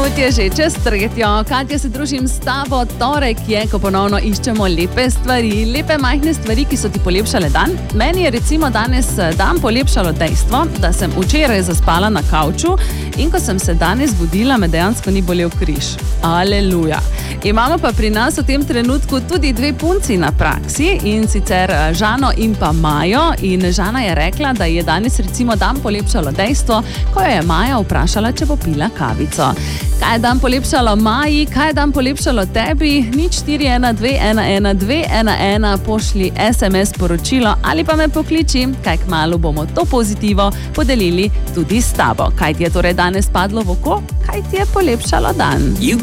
Četrtek je že čez tretjo. Katja, se družim s tabo. Torek je, ko ponovno iščemo lepe stvari, lepe majhne stvari, ki so ti polepšale dan. Meni je recimo danes dan polepšalo dejstvo, da sem včeraj zaspala na kavču in ko sem se danes budila, me dejansko ni bolel križ. Aleluja. Imamo pa pri nas v tem trenutku tudi dve punci na praksi, in sicer Žano in pa Majo. In Žana je rekla, da je danes recimo dan polepšalo dejstvo, ko jo je Maja vprašala, če bo pila kavico. Kaj je dan polepšalo Maji, kaj je dan polepšalo tebi? 0412111211, pošli SMS sporočilo ali pa me pokliči, kaj kmalu bomo to pozitivo podelili tudi s tabo. Kaj ti je torej danes padlo v oko? Kaj ti je polepšalo dan?